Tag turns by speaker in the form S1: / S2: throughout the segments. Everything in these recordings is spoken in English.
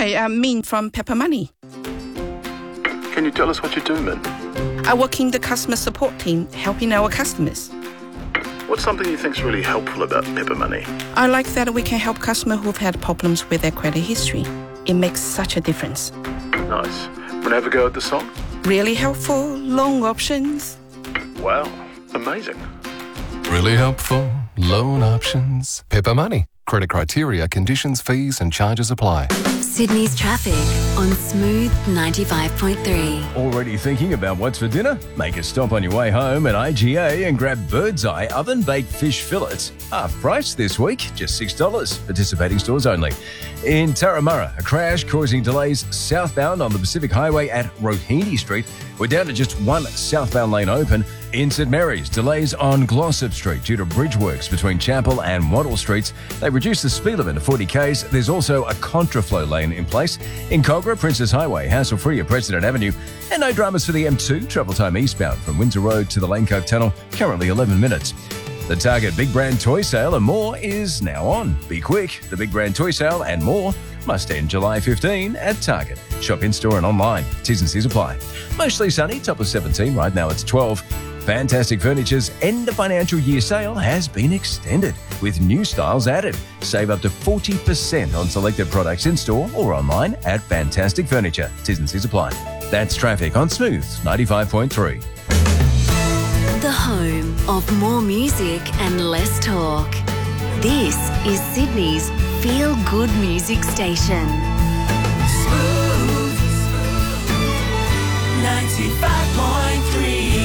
S1: Hi, I'm Min from Pepper Money.
S2: Can you tell us what you do, Min?
S1: I work in the customer support team, helping our customers.
S2: What's something you think's really helpful about Pepper Money?
S1: I like that we can help customers who've had problems with their credit history. It makes such a difference.
S2: Nice. Want to have a go at the song?
S1: Really helpful, loan options.
S2: Wow, amazing.
S3: Really helpful, loan options. Pepper Money. Credit criteria, conditions, fees and charges apply.
S4: Sydney's traffic on Smooth 95.3.
S5: Already thinking about what's for dinner? Make a stop on your way home at IGA and grab Bird's Eye oven-baked fish fillets. Half price this week, just $6. Participating stores only. In Turramurra, a crash causing delays southbound on the Pacific Highway at Rohini Street. We're down to just one southbound lane open. In St Mary's, delays on Glossop Street due to bridge works between Chapel and Waddle Streets. They reduced the speed limit to 40 k's. There's also a contraflow lane in place. In Cogra, Princess Highway, hassle-free at President Avenue. And no dramas for the M2, travel time eastbound from Windsor Road to the Lane Cove Tunnel, currently 11 minutes. The Target Big Brand Toy Sale and more is now on. Be quick, the Big Brand Toy Sale and more must end July 15 at Target. Shop in-store and online. T's and C's apply. Mostly sunny, top of 17. Right now it's 12. Fantastic Furniture's end of financial year sale has been extended with new styles added. Save up to 40% on selected products in-store or online at Fantastic Furniture. T's and C's apply. That's traffic on Smooth 95.3.
S4: The home of more music and less talk. This is Sydney's feel-good music station.
S6: Smooth 95.3.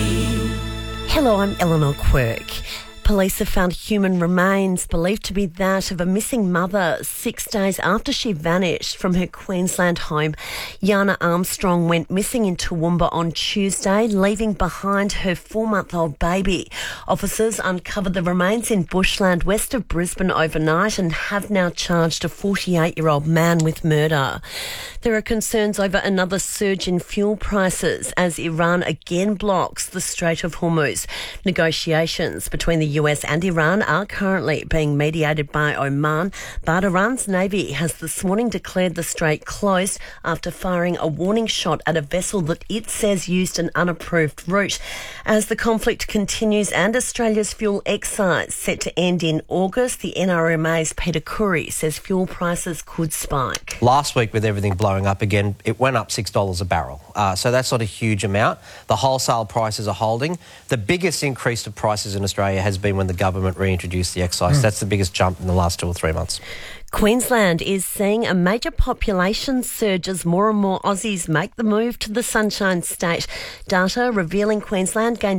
S7: Hello, I'm Eleanor Quirk. Police have found human remains believed to be that of a missing mother 6 days after she vanished from her Queensland home. Yana Armstrong went missing in Toowoomba on Tuesday, leaving behind her 4-month-old baby. Officers uncovered the remains in bushland west of Brisbane overnight and have now charged a 48-year-old man with murder. There are concerns over another surge in fuel prices as Iran again blocks the Strait of Hormuz. Negotiations between the US and Iran are currently being mediated by Oman, but Iran's Navy has this morning declared the strait closed after firing a warning shot at a vessel that it says used an unapproved route. As the conflict continues and Australia's fuel excise set to end in August, the NRMA's Peter Curry says fuel prices could spike.
S8: Last week, with everything blowing up again, it went up $6 a barrel. So that's not a huge amount. The wholesale prices are holding. The biggest increase to prices in Australia has been when the government reintroduced the excise. That's the biggest jump in the last 2 or 3 months.
S7: Queensland is seeing a major population surge as more and more Aussies make the move to the Sunshine State. Data revealing Queensland gained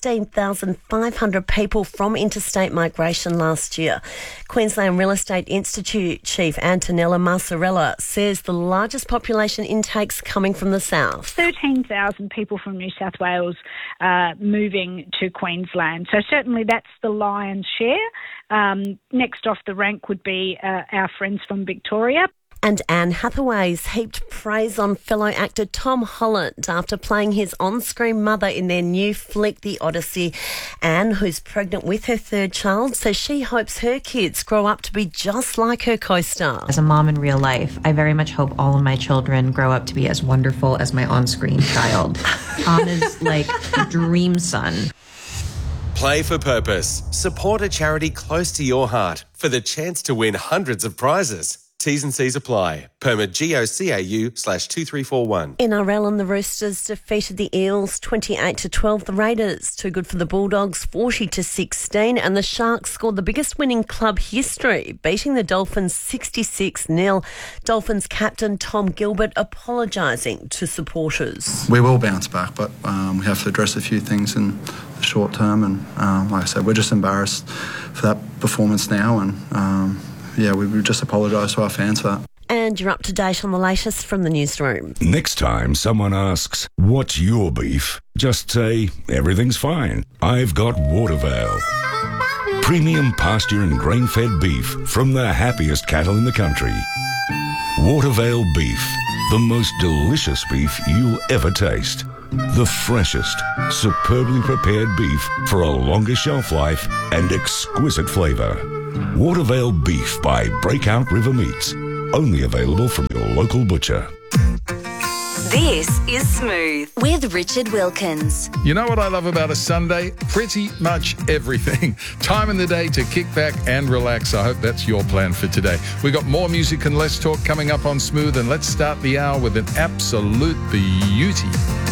S7: 16,500 people from interstate migration last year. Queensland Real Estate Institute Chief Antonella Marsarella says the largest population intakes coming from the south.
S9: 13,000 people from New South Wales moving to Queensland. So certainly that's the lion's share. Next off the rank would be our friends from Victoria.
S7: And Anne Hathaway's heaped praise on fellow actor Tom Holland after playing his on-screen mother in their new flick, The Odyssey. Anne, who's pregnant with her 3rd child, says she hopes her kids grow up to be just like her co-star.
S10: As a mom in real life, I very much hope all of my children grow up to be as wonderful as my on-screen child. Tom is like a dream son.
S11: Play for purpose. Support a charity close to your heart for the chance to win hundreds of prizes. T's and C's apply. Permit GOCAU/2341.
S7: NRL and the Roosters defeated the Eels 28-12. The Raiders too good for the Bulldogs 40-16, and the Sharks scored the biggest win in club history, beating the Dolphins 66-0. Dolphins captain Tom Gilbert apologising to supporters.
S12: We will bounce back, but we have to address a few things in the short term, and like I said, we're just embarrassed for that performance now, and we just apologise to our fans for that.
S7: And you're up to date on the latest from the newsroom.
S13: Next time someone asks, what's your beef? Just say, everything's fine. I've got Watervale. Premium pasture and grain-fed beef from the happiest cattle in the country. Watervale beef, the most delicious beef you'll ever taste. The freshest, superbly prepared beef for a longer shelf life and exquisite flavour. Watervale beef by Breakout River Meats. Only available from your local butcher.
S4: This is Smooth with Richard Wilkins.
S14: You know what I love about a Sunday? Pretty much everything. Time in the day to kick back and relax. I hope that's your plan for today. We got more music and less talk coming up on Smooth, and let's start the hour with an absolute beauty.